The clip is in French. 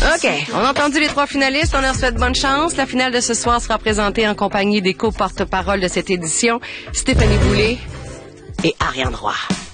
OK. On a entendu les 3 finalistes. On leur souhaite bonne chance. La finale de ce soir sera présentée en compagnie des co-porte-parole de cette édition, Stéphanie Boulay et Ariane Roy.